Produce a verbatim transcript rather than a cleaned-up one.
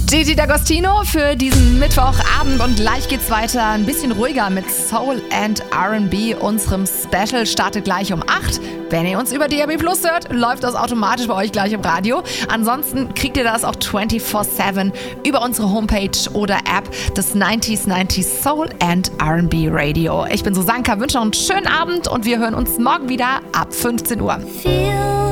Gigi D'Agostino für diesen Mittwochabend und gleich geht's weiter ein bisschen ruhiger mit Soul and R and B. Unserem Special startet gleich um acht. Wenn ihr uns über D A B Plus hört, läuft das automatisch bei euch gleich im Radio. Ansonsten kriegt ihr das auch vierundzwanzig sieben über unsere Homepage oder App des neunzig neunzig Soul and R and B Radio. Ich bin Susanka, wünsche noch einen schönen Abend und wir hören uns morgen wieder ab fünfzehn Uhr.